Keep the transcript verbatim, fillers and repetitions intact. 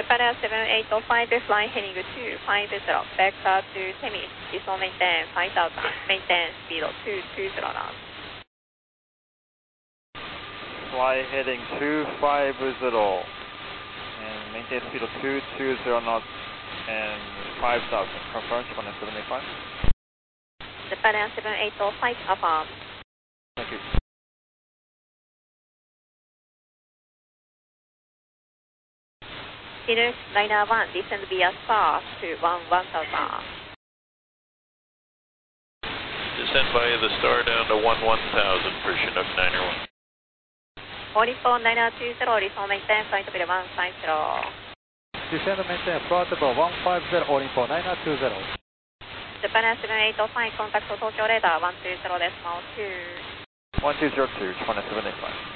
Japan seven eight five, flying heading to five zero, vector to Temis, visual maintain five thousand, maintain speed two two zero knots. Fly heading two five zero, and maintain speed of two two zero knots, and five thousand, confirm, Japan seven eight five. Japan seven eight five, affirm. Thank you. Sinus Liner one, descend via star to one one thousand. Descend via the star down to one one thousand for Chinook niner one. Olympus niner two zero, resume maintain, flight level one five zero. Descend maintain, flight level one five zero, Olympus niner two zero. Japan seven eight five, contact Tokyo radar one two zero decimal two. one two zero two, Japan seven eight five.